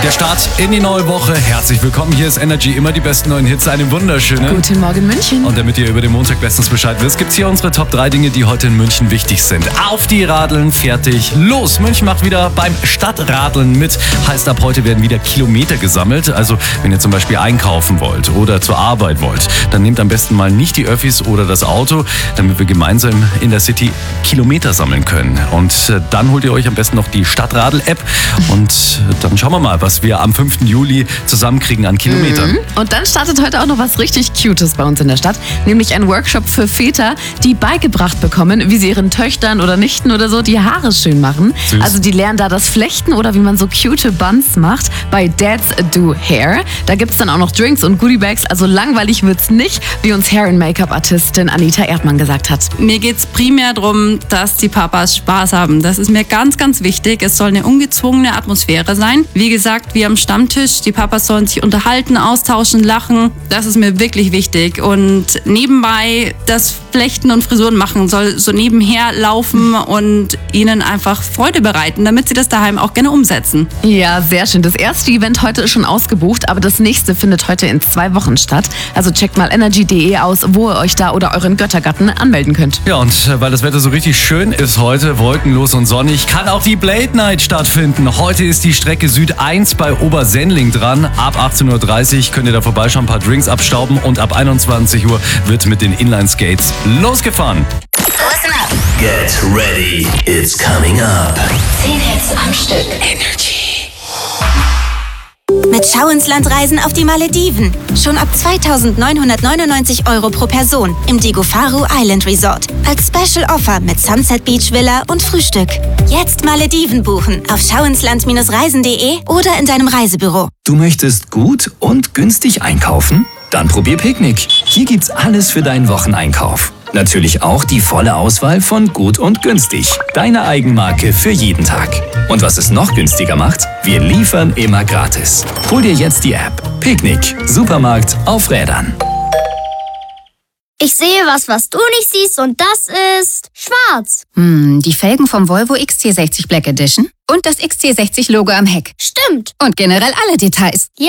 Der Start in die neue Woche. Herzlich willkommen. Hier ist Energy. Immer die besten neuen Hits. Einen wunderschönen Guten Morgen, München. Und damit ihr über den Montag bestens Bescheid wisst, gibt's hier unsere Top 3 Dinge, die heute in München wichtig sind. Auf die Radeln, fertig, los. München macht wieder beim Stadtradeln mit. Heißt, ab heute werden wieder Kilometer gesammelt. Also, wenn ihr zum Beispiel einkaufen wollt oder zur Arbeit wollt, dann nehmt am besten mal nicht die Öffis oder das Auto, damit wir gemeinsam in der City Kilometer sammeln können. Und dann holt ihr euch am besten noch die Stadtradel-App und dann schauen wir mal, was wir am 5. Juli zusammenkriegen an Kilometern. Und dann startet heute auch noch was richtig Cutes bei uns in der Stadt, nämlich ein Workshop für Väter, die beigebracht bekommen, wie sie ihren Töchtern oder Nichten oder so die Haare schön machen. Süß. Also die lernen da das Flechten oder wie man so cute Buns macht bei Dads Do Hair. Da gibt's dann auch noch Drinks und Goodiebags, also langweilig wird's nicht, wie uns Hair- und Make-up-Artistin Anita Erdmann gesagt hat. Mir geht's primär darum, dass die Papas Spaß haben. Das ist mir ganz, ganz wichtig. Es soll eine ungezwungene Atmosphäre sein. Wie gesagt, wie am Stammtisch. Die Papas sollen sich unterhalten, austauschen, lachen. Das ist mir wirklich wichtig. Und nebenbei das Flechten und Frisuren machen soll so nebenher laufen und ihnen einfach Freude bereiten, damit sie das daheim auch gerne umsetzen. Ja, sehr schön. Das erste Event heute ist schon ausgebucht, aber das nächste findet heute in 2 Wochen statt. Also checkt mal energy.de aus, wo ihr euch da oder euren Göttergatten anmelden könnt. Ja, und weil das Wetter so richtig schön ist heute, wolkenlos und sonnig, kann auch die Blade Night stattfinden. Heute ist die Strecke Süd 1 bei Obersendling dran. Ab 18.30 Uhr könnt ihr da vorbeischauen, ein paar Drinks abstauben und ab 21 Uhr wird mit den Inline-Skates losgefahren. Listen up. Get ready, it's coming up. 10 Hits am Stück. Mit Schau ins Land reisen auf die Malediven. Schon ab 2.999 € pro Person im Digofaru Island Resort. Als Special Offer mit Sunset Beach Villa und Frühstück. Jetzt Malediven buchen auf schauinsland-reisen.de oder in deinem Reisebüro. Du möchtest gut und günstig einkaufen? Dann probier Picknick. Hier gibt's alles für deinen Wocheneinkauf. Natürlich auch die volle Auswahl von Gut und Günstig. Deine Eigenmarke für jeden Tag. Und was es noch günstiger macht? Wir liefern immer gratis. Hol dir jetzt die App. Picknick. Supermarkt auf Rädern. Ich sehe was du nicht siehst und das ist schwarz. Die Felgen vom Volvo XC60 Black Edition und das XC60-Logo am Heck. Stimmt. Und generell alle Details.